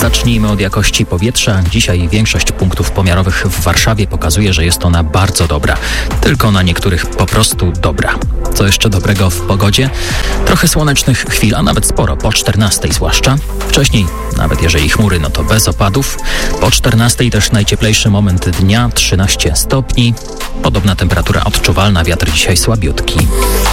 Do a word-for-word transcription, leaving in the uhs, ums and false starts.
Zacznijmy od jakości powietrza. Dzisiaj większość punktów pomiarowych w Warszawie pokazuje, że jest ona bardzo dobra. Tylko na niektórych po prostu dobra. Co jeszcze dobrego w pogodzie? Trochę słonecznych chwil, a nawet sporo, po czternastej zwłaszcza. Wcześniej, nawet jeżeli chmury, no to bez opadów. Po czternastej też najcieplejszy moment dnia, trzynaście stopni. Podobna temperatura odczuwalna, wiatr dzisiaj słabiutki.